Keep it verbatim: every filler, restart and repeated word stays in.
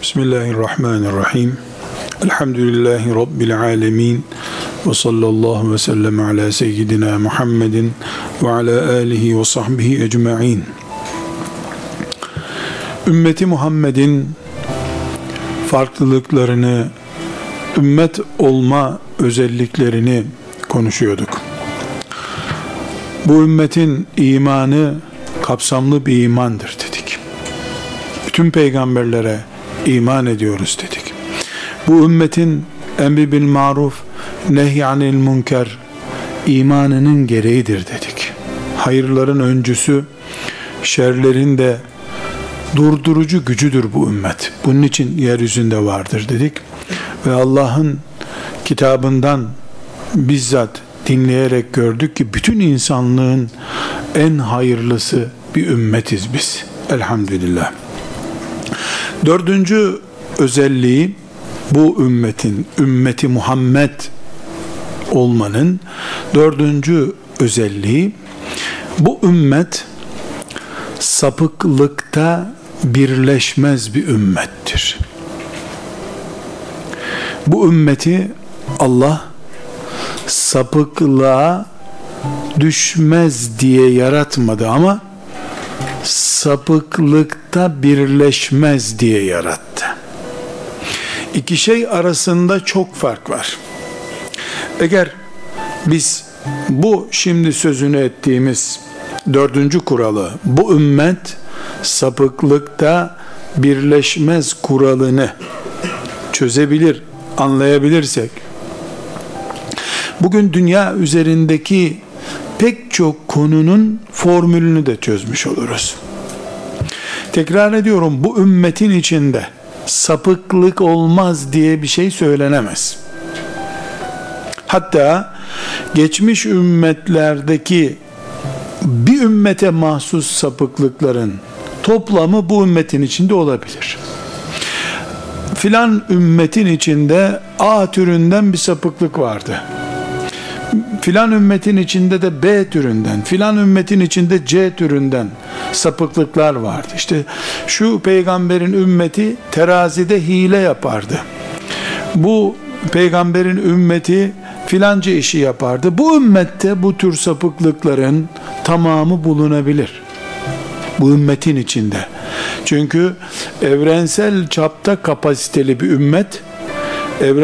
Bismillahirrahmanirrahim. Elhamdülillahi Rabbil alemin. Ve sallallahu ve sellem ala seyyidina Muhammedin ve ala alihi ve sahbihi ecma'in. Ümmeti Muhammed'in farklılıklarını, ümmet olma özelliklerini konuşuyorduk. Bu ümmetin imanı kapsamlı bir imandır dedik. Bütün peygamberlere iman ediyoruz dedik. Bu ümmetin emri bil maruf, nehyanil münker imanının gereğidir dedik. Hayırların öncüsü, şerlerin de durdurucu gücüdür bu ümmet. Bunun için yeryüzünde vardır dedik. Ve Allah'ın kitabından bizzat dinleyerek gördük ki bütün insanlığın en hayırlısı bir ümmetiz biz. Elhamdülillah. Dördüncü özelliği bu ümmetin, ümmeti Muhammed olmanın dördüncü özelliği, bu ümmet sapıklıkta birleşmez bir ümmettir. Bu ümmeti Allah sapıklığa düşmez diye yaratmadı ama sapıklıkta birleşmez diye yarattı. İki şey arasında çok fark var. Eğer biz bu şimdi sözünü ettiğimiz dördüncü kuralı, bu ümmet sapıklıkta birleşmez kuralını çözebilir, anlayabilirsek, bugün dünya üzerindeki pek çok konunun formülünü de çözmüş oluruz. Tekrar ediyorum, bu ümmetin içinde sapıklık olmaz diye bir şey söylenemez. Hatta geçmiş ümmetlerdeki bir ümmete mahsus sapıklıkların toplamı bu ümmetin içinde olabilir. Filan ümmetin içinde A türünden bir sapıklık vardı. Filan ümmetin içinde de B türünden, filan ümmetin içinde C türünden sapıklıklar vardı. İşte şu peygamberin ümmeti terazide hile yapardı. Bu peygamberin ümmeti filanca işi yapardı. Bu ümmette bu tür sapıklıkların tamamı bulunabilir. Bu ümmetin içinde. Çünkü evrensel çapta kapasiteli bir ümmet, evren